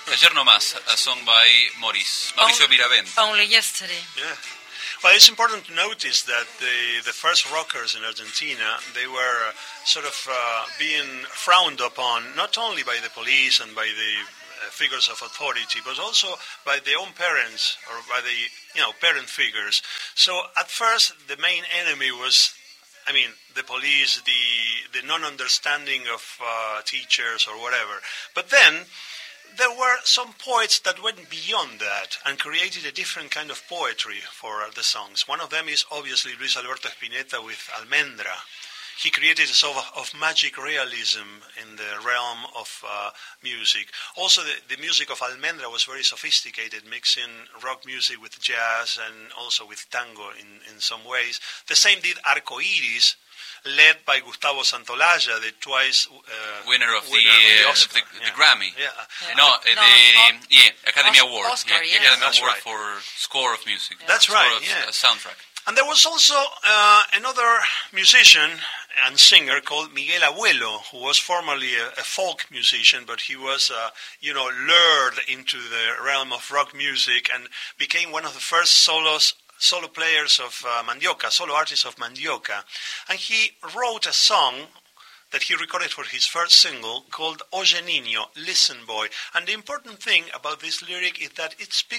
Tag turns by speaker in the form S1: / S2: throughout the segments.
S1: Ayer No Más, a song by Mauricio Miravent.
S2: Only yesterday.
S3: Yeah. Well, it's important to notice that the first rockers in Argentina, they were sort of being frowned upon, not only by the police and by the figures of authority, but also by their own parents or by the parent figures. So at first, the main enemy was, the police, the non-understanding of teachers or whatever. But then there were some poets that went beyond that and created a different kind of poetry for the songs. One of them is obviously Luis Alberto Spinetta with Almendra. He created a sort of magic realism in the realm of music. Also, the music of Almendra was very sophisticated, mixing rock music with jazz and also with tango in some ways. The same did Arco Iris, led by Gustavo Santolaya, the twice
S1: winner of the Oscar, the Grammy. Academy Award.
S2: Oscar,
S1: Academy Award for score of music.
S3: That's right.
S1: Soundtrack.
S3: And there was also another musician and singer called Miguel Abuelo, who was formerly a folk musician, but he was, lured into the realm of rock music and became one of the first solo players of Mandioca, solo artists of Mandioca. And he wrote a song that he recorded for his first single called Oye Niño, Listen Boy. And the important thing about this lyric is that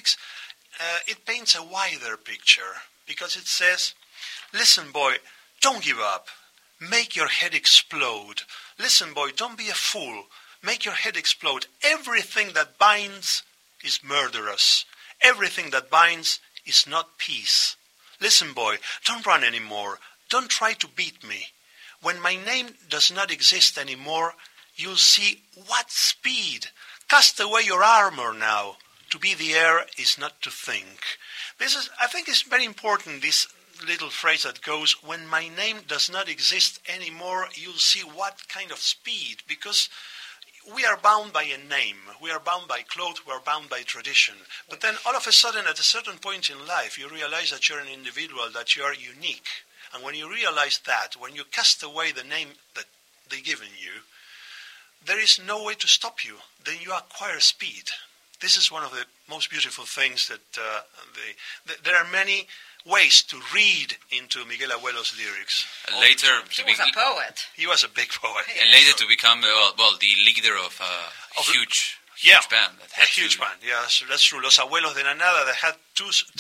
S3: it paints a wider picture, because it says, listen boy, don't give up, make your head explode. Listen boy, don't be a fool, make your head explode. Everything that binds is murderous. Everything that binds is not peace. Listen boy, don't run anymore, don't try to beat me. When my name does not exist anymore, you'll see what speed. Cast away your armor now. To be the air is not to think. I think it's very important, this little phrase that goes, when my name does not exist anymore, you'll see what kind of speed, because we are bound by a name, we are bound by clothes, we are bound by tradition. But then all of a sudden, at a certain point in life, you realize that you're an individual, that you are unique. And when you realize that, when you cast away the name that they've given you, there is no way to stop you. Then you acquire speed. This is one of the most beautiful things that there are many ways to read into Miguel Abuelo's lyrics.
S1: Later,
S2: he was a poet.
S3: He was a big poet.
S1: And later to become the leader of a huge band.
S3: A huge band, yeah, that's true. Los Abuelos de la Nada, that had two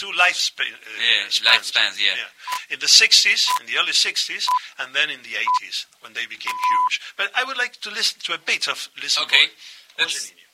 S3: lifespans. In the 60s, in the early 60s, and then in the 80s, when they became huge. But I would like to listen to a bit of Listen Boy.
S1: Okay.